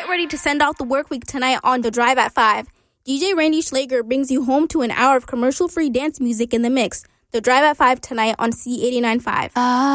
Get ready to send out the work week tonight on The Drive at 5. DJ Randy Schlager brings you home to an hour of commercial-free dance music in the mix. The Drive at 5 tonight on C89.5.